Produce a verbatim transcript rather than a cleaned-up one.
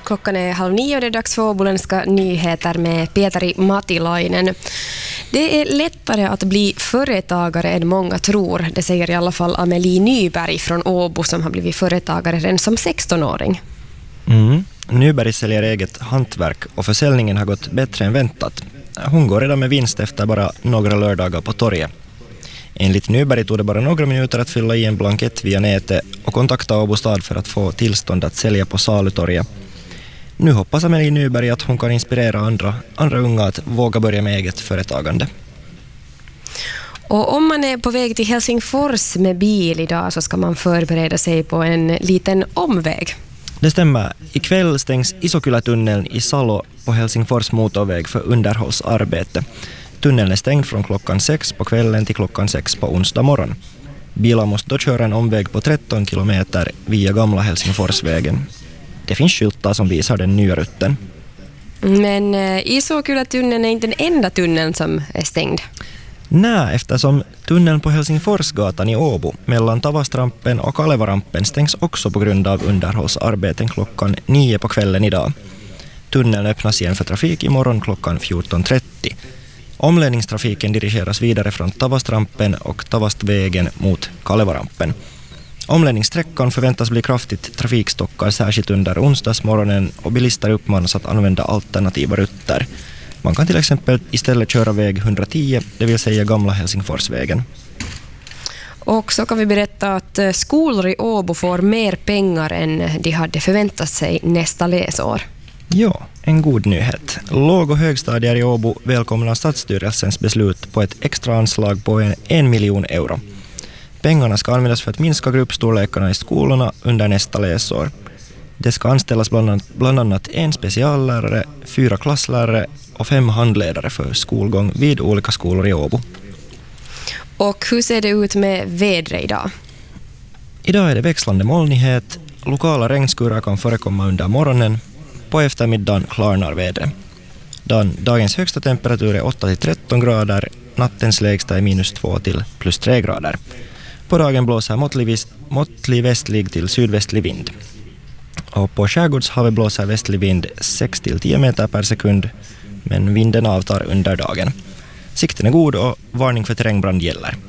Klockan är halv nio och det är dags för åboländska nyheter med Petari Matilainen. Det är lättare att bli företagare än många tror. Det säger i alla fall Amelie Nyberg från Åbo som har blivit företagare redan som sextonåring. Mm. Nyberg säljer eget hantverk och försäljningen har gått bättre än väntat. Hon går redan med vinst efter bara några lördagar på torget. Enligt Nyberg tog det bara några minuter att fylla i en blankett via nätet och kontakta Åbo stad för att få tillstånd att sälja på salutorget. Nu hoppas Amelie Nyberg att hon kan inspirera andra, andra unga att våga börja med eget företagande. Och om man är på väg till Helsingfors med bil idag så ska man förbereda sig på en liten omväg. Det stämmer. Ikväll stängs Isokylätunneln i Salo på Helsingfors motorväg för underhållsarbete. Tunneln är stängd från klockan sex på kvällen till klockan sex på onsdag morgon. Bilar måste då köra en omväg på tretton kilometer via gamla Helsingforsvägen. Det finns skyltar som visar den nya rutten. Men eh, Isokylätunneln är inte den enda tunneln som är stängd. Nej, eftersom tunneln på Helsingforsgatan i Åbo mellan Tavastrampen och Kalevarampen stängs också på grund av underhållsarbeten klockan nio på kvällen idag. Tunneln öppnas igen för trafik imorgon klockan fjorton trettio. Omledningstrafiken dirigeras vidare från Tavastrampen och Tavastvägen mot Kalevarampen. Omledningssträckan förväntas bli kraftigt trafikstockad särskilt under onsdagsmorgonen och bilister uppmanas att använda alternativa rutter. Man kan till exempel istället köra väg etthundratio, det vill säga gamla Helsingforsvägen. Och så kan vi berätta att skolor i Åbo får mer pengar än de hade förväntat sig nästa läsår. Ja, en god nyhet. Låg- och högstadier i Åbo välkomnar stadsstyrelsens beslut på ett extra anslag på en, en miljon euro. Pengarna ska användas för att minska gruppstorlekarna i skolorna under nästa läsår. Det ska anställas bland annat, bland annat en speciallärare, fyra klasslärare och fem handledare för skolgång vid olika skolor i Åbo. Och hur ser det ut med vädret idag? Idag är det växlande molnighet. Lokala regnskurar kan förekomma under morgonen. På eftermiddagen klarnar vädret. Dagens högsta temperatur är åtta till tretton grader. Nattens lägsta är minus två till plus tre grader. På dagen blåser måttlig, måttlig västlig till sydvästlig vind. Och på Skärgårdshavet blåser västlig vind sex till tio meter per sekund, men vinden avtar under dagen. Sikten är god och varning för terrängbrand gäller.